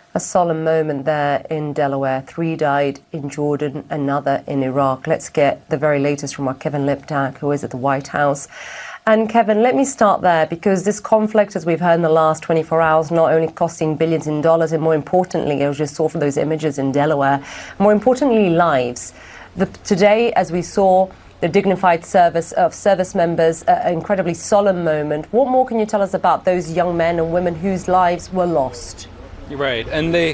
A solemn moment there in Delaware. 3 died in Jordan, another in Iraq. Let's get the very latest from our Kevin Liptak, who is at the White House. And Kevin, let me start there, because this conflict, as we've heard in the last 24 hours, not only costing billions in dollars, and more importantly, as we just saw from those images in Delaware, more importantly, lives. Today, as we saw, the dignified service of service members, an incredibly solemn moment. What more can you tell us about those young men and women whose lives were lost? You're right. And they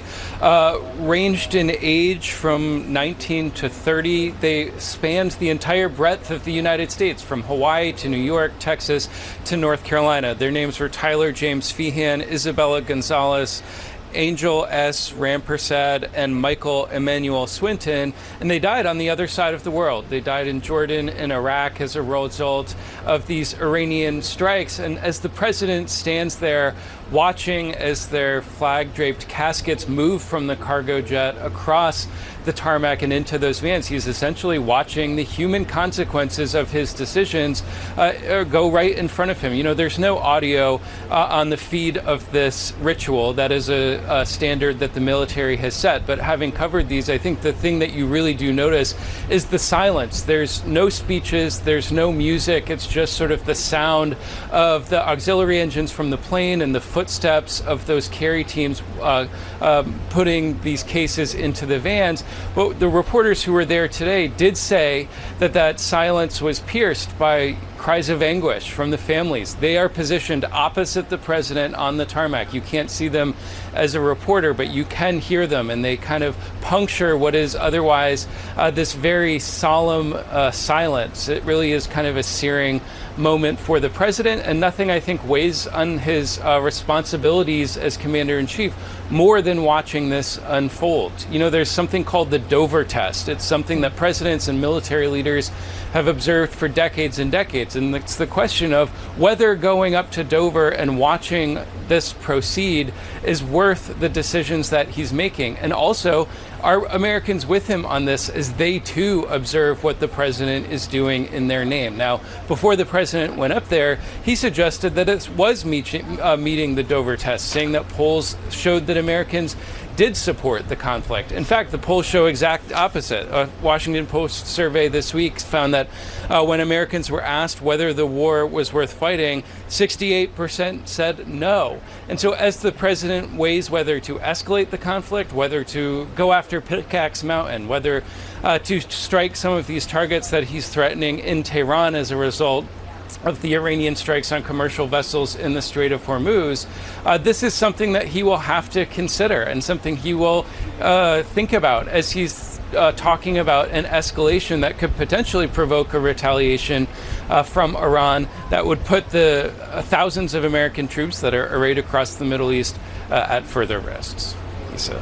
ranged in age from 19 to 30. They spanned the entire breadth of the United States, from Hawaii to New York, Texas to North Carolina. Their names were Tyler James Feehan, Isabella Gonzalez, Angel S. Rampersad, and Michael Emmanuel Swinton, and they died on the other side of the world. They died in Jordan and Iraq as a result of these Iranian strikes. And as the president stands there watching as their flag-draped caskets move from the cargo jet across the tarmac and into those vans, he's essentially watching the human consequences of his decisions go right in front of him. You know, there's no audio on the feed of this ritual. That is a standard that the military has set. But having covered these, I think the thing that you really do notice is the silence. There's no speeches, there's no music. It's just sort of the sound of the auxiliary engines from the plane and the footsteps of those carry teams putting these cases into the vans. But the reporters who were there today did say that that silence was pierced by cries of anguish from the families. They are positioned opposite the president on the tarmac. You can't see them as a reporter, but you can hear them, and they kind of puncture what is otherwise this very solemn silence. It really is kind of a searing moment for the president, and nothing, I think, weighs on his responsibilities as commander-in-chief more than watching this unfold. You know, there's something called the Dover test. It's something that presidents and military leaders have observed for decades and decades. And it's the question of whether going up to Dover and watching this proceed is worth the decisions that he's making. And also, are Americans with him on this as they too observe what the president is doing in their name? Now, before the president went up there, he suggested that it was meeting the Dover test, saying that polls showed that Americans did support the conflict. In fact, the polls show exact opposite. A Washington Post survey this week found that when Americans were asked whether the war was worth fighting, 68% said no. And so as the president weighs whether to escalate the conflict, whether to go after Pickaxe Mountain, whether to strike some of these targets that he's threatening in Tehran as a result of the Iranian strikes on commercial vessels in the Strait of Hormuz, this is something that he will have to consider and something he will think about as he's talking about an escalation that could potentially provoke a retaliation from Iran that would put the thousands of American troops that are arrayed across the Middle East at further risks. Lisa.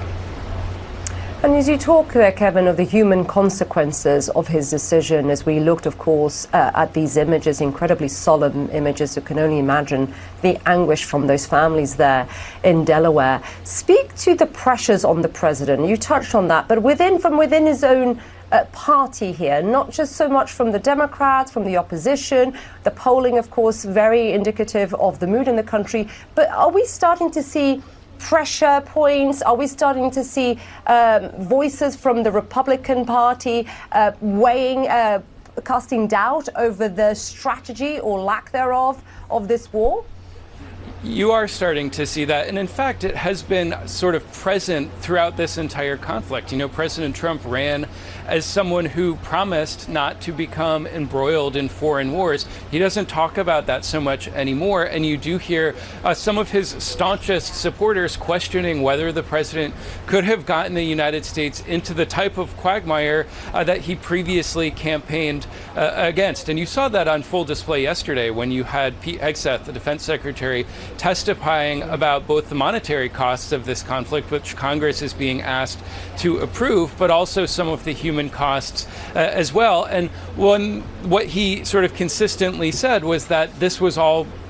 And as you talk there, Kevin, of the human consequences of his decision, as we looked, of course, at these images, incredibly solemn images, you can only imagine the anguish from those families there in Delaware. Speak to the pressures on the president. You touched on that, but from within his own party here, not just so much from the Democrats, from the opposition. The polling, of course, very indicative of the mood in the country. But are we starting to see pressure points? Are we starting to see voices from the Republican Party weighing, casting doubt over the strategy or lack thereof of this war? You are starting to see that. And in fact, it has been sort of present throughout this entire conflict. You know, President Trump ran as someone who promised not to become embroiled in foreign wars. He doesn't talk about that so much anymore. And you do hear some of his staunchest supporters questioning whether the president could have gotten the United States into the type of quagmire that he previously campaigned against. And you saw that on full display yesterday when you had Pete Hegseth, the defense secretary, testifying about both the monetary costs of this conflict, which Congress is being asked to approve, but also some of the human costs as well. And what he sort of consistently said was that this was all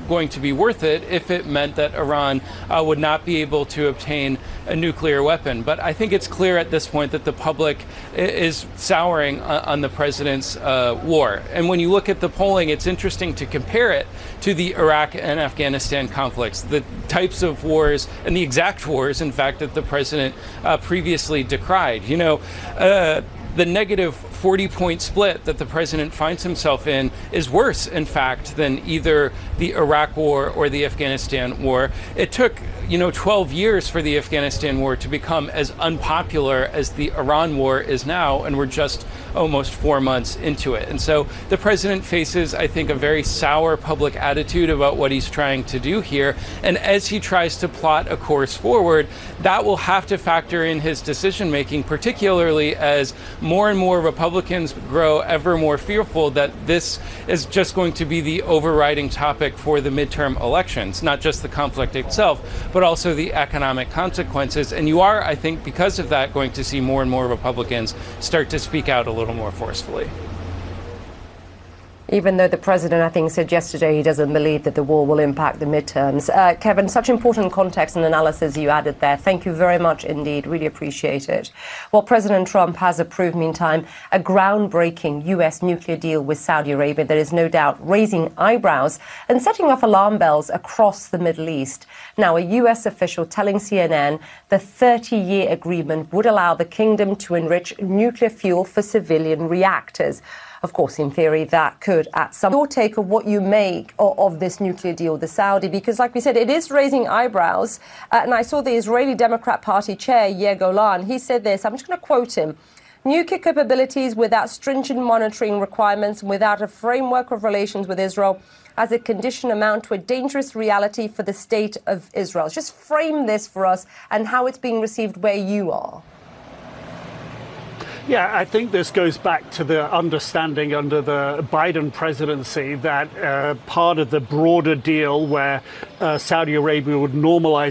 going to be worth it if it meant that Iran would not be able to obtain a nuclear weapon. But I think it's clear at this point that the public is souring on the president's war. And when you look at the polling, it's interesting to compare it to the Iraq and Afghanistan conflicts, the types of wars and the exact wars, in fact, that the president previously decried. You know, the negative 40-point split that the president finds himself in is worse, in fact, than either the Iraq war or the Afghanistan war. It took, 12 years for the Afghanistan war to become as unpopular as the Iran war is now, and we're just almost 4 months into it. And so the president faces, I think, a very sour public attitude about what he's trying to do here. And as he tries to plot a course forward, that will have to factor in his decision making, particularly as more and more Republicans grow ever more fearful that this is just going to be the overriding topic for the midterm elections, not just the conflict itself, but also the economic consequences. And you are, I think, because of that, going to see more and more Republicans start to speak out a little more forcefully. Even though the president, I think, said yesterday he doesn't believe that the war will impact the midterms. Kevin, such important context and analysis you added there. Thank you very much indeed. Really appreciate it. Well, President Trump has approved, meantime, a groundbreaking U.S. nuclear deal with Saudi Arabia that is no doubt raising eyebrows and setting off alarm bells across the Middle East. Now, a U.S. official telling CNN the 30-year agreement would allow the kingdom to enrich nuclear fuel for civilian reactors. Of course, in theory, that could at some... Your take of what you make of this nuclear deal with the Saudi, because like we said, it is raising eyebrows. And I saw the Israeli Democrat Party chair, Yair Golan, he said this, I'm just going to quote him. Nuclear capabilities without stringent monitoring requirements, without a framework of relations with Israel, as a condition amount to a dangerous reality for the state of Israel. Just frame this for us and how it's being received where you are. Yeah, I think this goes back to the understanding under the Biden presidency that part of the broader deal where Saudi Arabia would normalize